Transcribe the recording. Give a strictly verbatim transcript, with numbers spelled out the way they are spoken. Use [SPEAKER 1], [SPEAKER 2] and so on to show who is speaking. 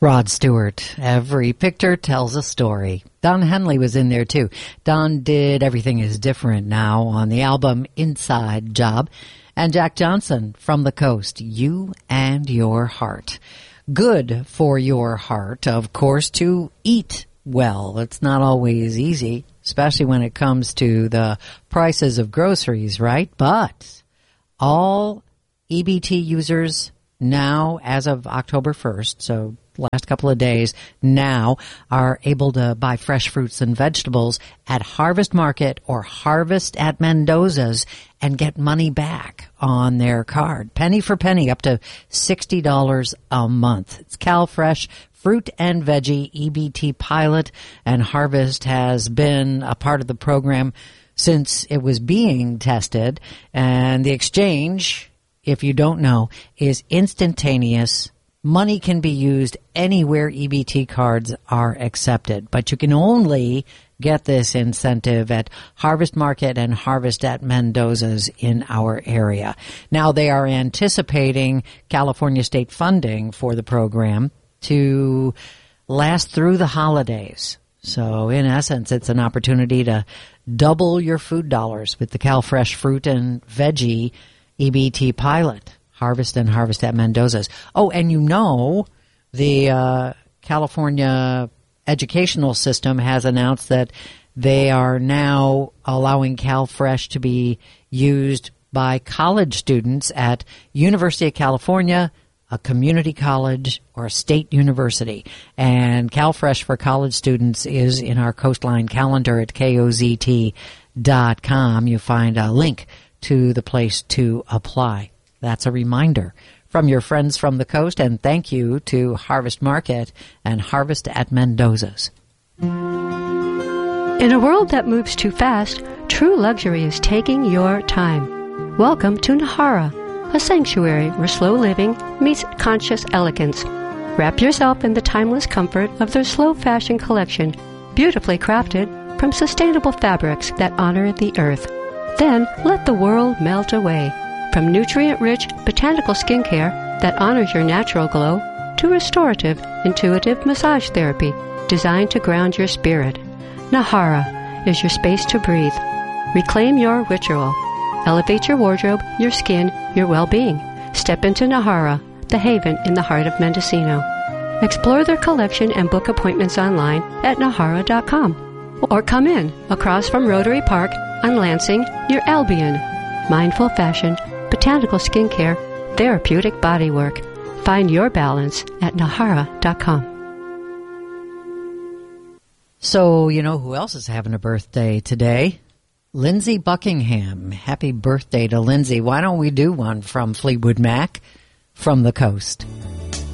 [SPEAKER 1] Rod Stewart. Every picture tells a story. Don Henley was in there too. Don did Everything Is Different Now on the album Inside Job. And Jack Johnson from the Coast, You and Your Heart. Good for your heart, of course, to eat well. It's not always easy, especially when it comes to the prices of groceries, right? But all E B T users now, as of October first, so last couple of days, now are able to buy fresh fruits and vegetables at Harvest Market or Harvest at Mendoza's and get money back on their card. Penny for penny, up to sixty dollars a month. It's CalFresh Fruit and Veggie E B T pilot, and Harvest has been a part of the program since it was being tested. And the exchange, if you don't know, is instantaneous. Money can be used anywhere E B T cards are accepted, but you can only get this incentive at Harvest Market and Harvest at Mendoza's in our area. Now, they are anticipating California state funding for the program to last through the holidays. So, in essence, it's an opportunity to double your food dollars with the CalFresh Fruit and Veggie E B T pilot. Harvest and Harvest at Mendoza's. Oh, and you know, the uh, California educational system has announced that they are now allowing CalFresh to be used by college students at University of California, a community college, or a state university. And CalFresh for college students is in our Coastline calendar at K O Z T dot com. You find a link to the place to apply. That's a reminder from your friends from the coast, and thank you to Harvest Market and Harvest at Mendoza's.
[SPEAKER 2] In a world that moves too fast, true luxury is taking your time. Welcome to Nahara, a sanctuary where slow living meets conscious elegance. Wrap yourself in the timeless comfort of their slow fashion collection, beautifully crafted from sustainable fabrics that honor the earth. Then let the world melt away. From nutrient-rich botanical skincare that honors your natural glow to restorative, intuitive massage therapy designed to ground your spirit. Nahara is your space to breathe. Reclaim your ritual. Elevate your wardrobe, your skin, your well-being. Step into Nahara, the haven in the heart of Mendocino. Explore their collection and book appointments online at nahara dot com. Or come in across from Rotary Park on Lansing near Albion. Mindful fashion, botanical skincare, therapeutic bodywork. Find your balance at nahara dot com.
[SPEAKER 1] So, you know who else is having a birthday today? Lindsey Buckingham. Happy birthday to Lindsey. Why don't we do one from Fleetwood Mac from the coast?